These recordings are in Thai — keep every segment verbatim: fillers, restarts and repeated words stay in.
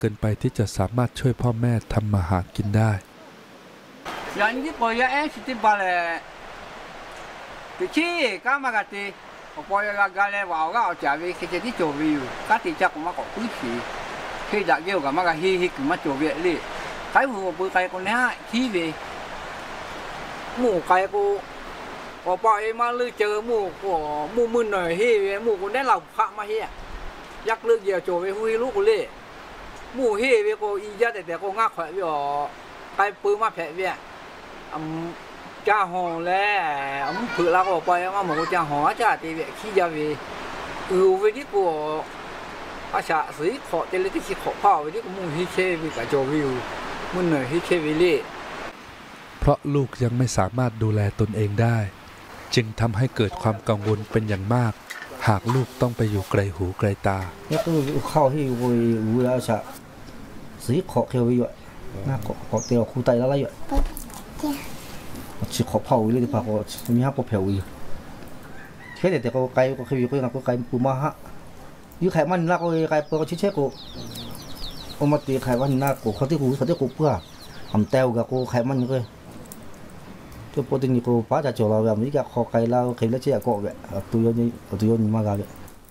เกินไปที่จะสามารถช่วยพ่อแม่ทำมาหากินได้อย่างนี้ปอยาเอ็นสิติบาเลติชีก็มากติปอยากาเลว่าก็เอาจากวิเคราะห์ที่โจวิวก็ติจักมาก็คุยสิคือจากเกี่ยวกับมากฮิฮิกมาโจวิเลยใครหัวปุยใครคนนี้ที่วิหมู่ใครกูพอปอยมาเลยเจอหมู่ก็หมู่มึนหน่อยฮิวิหมู่คนนี้เราพระมาเฮียยักเลือกเกี่ยวโจวิหุยลูกเลยหมู่ฮิวิก็อีจัดแต่แต่ก็ง่าขวัญวิอ๋อใครปืนมาแผลวิอืมจ้าหอแล้วอืมผืนเราก็ไปว่าหมูจ้าหอจ้าตีเวขี้ยาวีอือวันนี้กูอาชาสีขอเจริญที่ขี้ขอพ่อวันนี้กูมุ่งฮิเชวิกับโจวิวมุ่งเหนื่อยฮิเชวิลี่เพราะลูกยังไม่สามารถดูแลตนเองได้จึงทำให้เกิดความกังวลเป็นอย่างมากหากลูกต้องไปอยู่ไกลหูไกลตาเนี่ยก็เข้าที่วิวอาชาสีขอเขียววิวน่าขอขอเตียวคู่ไตแล้วอะไรอยู่chỉ khó phao đi thì phao cóมีห้าปอเผาอีแค่แต่ก็ไกลก็คือก็ยังก็ไกลปูมาฮะยิ่งไขมันนักก็ไกลเปก็เช็คก็เอามาตีไขมันนักก็เขาที่กูเขาที่กูเพื่อทำเต้ากับกูไขมันก็ตัวโปรตีนกูป้าจะโจเราแบบนี้ก็ขอไกลเราไขแล้วเชี่ยก็แบบตัวยนี้ตัวยนี้มากเลย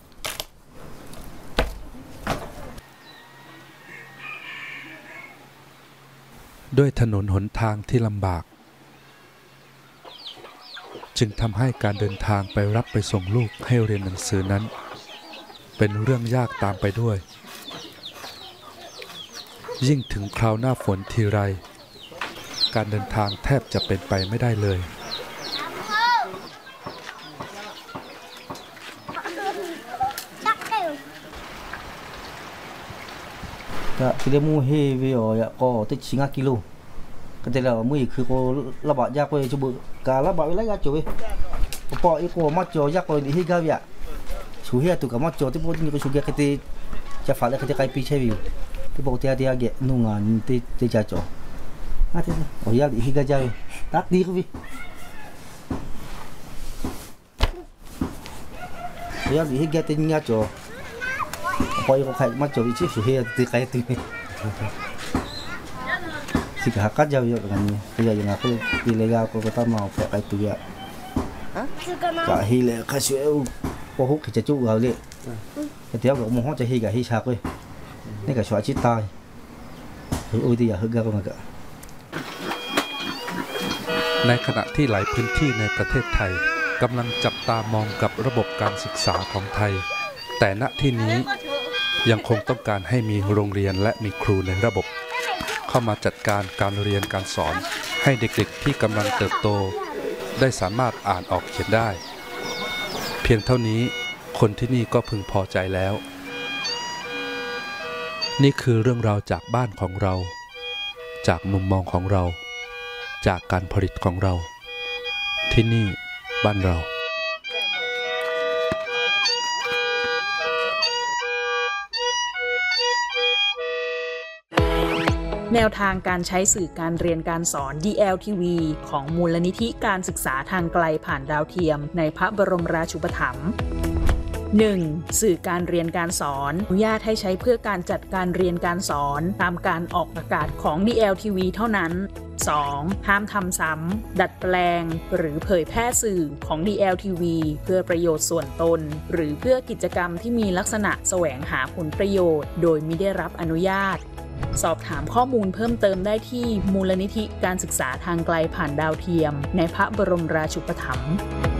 ด้วยถนนหนทางที่ลำบากจึงทำให้การเดินทางไปรับไปส่งลูกให้เรียนหนังสือนั้นเป็นเรื่องยากตามไปด้วยยิ่งถึงคราวหน้าฝนทีไรการเดินทางแทบจะเป็นไปไม่ได้เลยก็ที่เรียกมูเฮวิโอเนี่ยก็ติดชิงากิโลก็แต่ละมือคือก็ระบาดยากไปจุบการระบาดอะไรก็จุบพออีกก็มาจ่อยากไปที่กาวิอะชูเฮียตุกมาจ่อที่พวกนี้ก็ชูเกียร์ที่จะฝากเลยที่ใครพิเศษวิวที่พวกที่อาที่อาเกะนุ่งงานที่ที่จะจ่อน่าที่โอ้ยากที่กาจ่อตักดีก็วิโอ้ยากที่กาที่นี่จ่อพออีกก็ใครมาจ่อวิชิชูเฮียที่ใครที่สิกหักกัดยาวๆแบบนี้ก็ยังไงก็ดีเลยก็ก็ต้องมาแปะไปตัวก็ฮีเลยข้าช่วยพวกเขาจะจุกเราเลยแต่เดี๋ยวก็มองเขาจะฮีกับฮีชาเลยนี่ก็ช่วยชิดตายหรืออุ้ยดีอ่ะฮึกก็มาก็ในขณะที่หลายพื้นที่ในประเทศไทยกำลังจับตามองกับระบบการศึกษาของไทยแต่ณที่นี้ยังคงต้องการให้มีโรงเรียนและมีครูในระบบเข้ามาจัดการการเรียนการสอนให้เด็กๆที่กำลังเติบโตได้สามารถอ่านออกเขียนได้เพียงเท่านี้คนที่นี่ก็พึงพอใจแล้วนี่คือเรื่องราวจากบ้านของเราจากมุมมองของเราจากการผลิตของเราที่นี่บ้านเราแนวทางการใช้สื่อการเรียนการสอน ดี แอล ที วี ของมูลนิธิการศึกษาทางไกลผ่านดาวเทียมในพระบรมราชูปถัมภ์ หนึ่ง. สื่อการเรียนการสอนอนุญาตให้ใช้เพื่อการจัดการเรียนการสอนตามการออกอากาศของ ดี แอล ที วี เท่านั้น สอง. ห้ามทำซ้ำดัดแปลงหรือเผยแพร่สื่อของ ดี แอล ที วี เพื่อประโยชน์ส่วนตนหรือเพื่อกิจกรรมที่มีลักษณะแสวงหาผลประโยชน์โดยมิได้รับอนุญาตสอบถามข้อมูลเพิ่มเติมได้ที่มูลนิธิการศึกษาทางไกลผ่านดาวเทียมในพระบรมราชูปถัมภ์